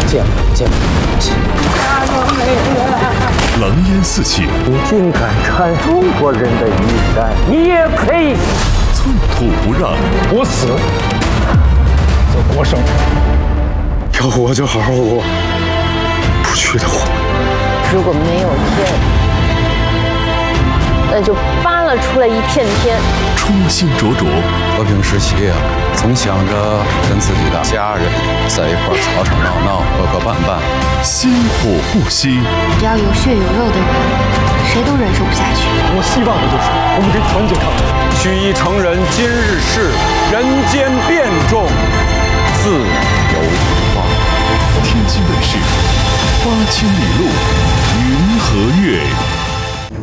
见过。 狼烟四起， 你竟敢穿中国人的衣衫，你也配？ 寸土不让， 我死，则国生。 要活就好好活，不去的话， 如果没有天，那就扒了出来一片天。 初心灼灼， 和平时期啊，总想着跟自己的家人在一块吵吵闹闹，磕磕绊绊， 心火不息。 只要有血有肉的人，谁都忍受不下去。 我希望的就是我们可以团结抗战。 须一成人今日事，人间变众，自由花。 天津卫视，8千里路，云和月。